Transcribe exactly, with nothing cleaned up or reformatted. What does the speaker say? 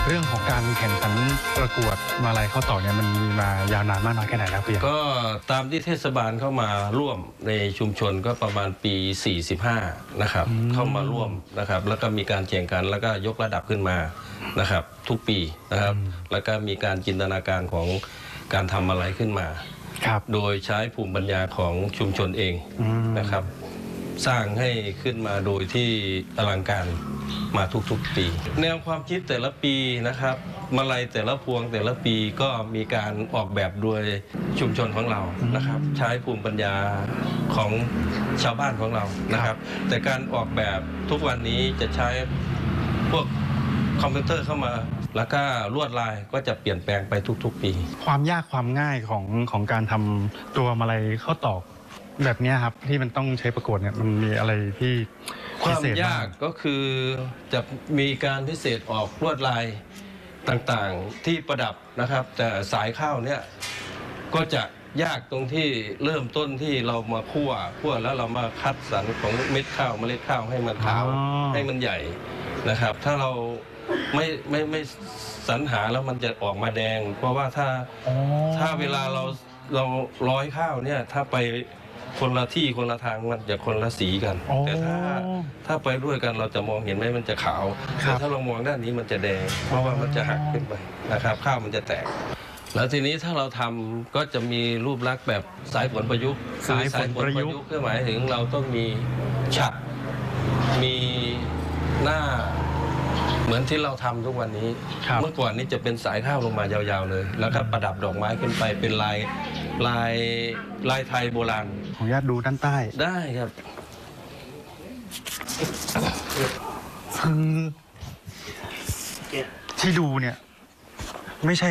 เรื่องของการแข่งขันประกวดมาลัยข้าวตอกเนี่ยมันมีมายาวนานมากน้อยแค่ไหนแล้วพี่ก็ตามที่เทศบาลเข้ามาร่วมในชุมชนก็ประมาณปีสี่สิบห้านะครับเข้ามาร่วมนะครับแล้วก็มีการแข่งขันแล้วก็ยกระดับขึ้นมานะครับทุกปีนะครับแล้วก็มีการจินตนาการของการทำอะไรขึ้นมาโดยใช้ภูมิปัญญาของชุมชนเองนะครับสร้างให้ขึ้นมาโดยที่อลังการมาทุกๆปีแนวความคิดแต่ละปีนะครับมาลัยแต่ละพวงแต่ละปีก็มีการออกแบบโดยชุมชนของเรานะครับใช้ภูมิปัญญาของชาวบ้านของเรานะครับแต่การออกแบบทุกวันนี้จะใช้พวกคอมพิวเตอร์เข้ามาแล้วก็ลวดลายก็จะเปลี่ยนแปลงไปทุกๆปีความยากความง่ายของของการทำตัวมาลัยข้าวตอกแบบนี้ครับที่มันต้องใช้ประกวดเนี่ยมันมีอะไรที่ความยากก็คือจะมีการพิเศษออกลวดลายต่างๆที่ประดับนะครับแต่สายข้าวเนี่ยก็จะยากตรงที่เริ่มต้นที่เรามาคั่วคั่วแล้วเรามาคัดสรรของเม็ดข้าวเมล็ดข้าวให้มันขาวให้มันใหญ่นะครับถ้าเราไม่ไม่ไม่สรรหาแล้วมันจะออกมาแดงเพราะว่าถ้าถ้าเวลาเราเราร้อยข้าวเนี่ยถ้าไปคนละที่คนละทางมันจะคนละสีกันแต่ถ้าถ้าไปด้วยกันเราจะมองเห็นไหมมันจะขาวแต่ถ้าเรามองด้านนี้มันจะแดงเพราะว่ามันจะหักขึ้นไปนะครับข้าวมันจะแตกแล้วทีนี้ถ้าเราทำก็จะมีรูปลักษณ์แบบสายฝนประยุกต์สายฝนประยุกต์ก็หมายถึงเราต้องมีฉัตรมีหน้าเหมือนที่เราทำทุกวันนี้เมื่อก่อนนี้จะเป็นสายข้าวลงมายาวๆเลยแล้วก็ประดับดอกไม้ขึ้นไปเป็นลายลายลายไทยโบราณของญาติดูด้านใต้ได้ครับคือที่ดูเนี่ยไม่ใช่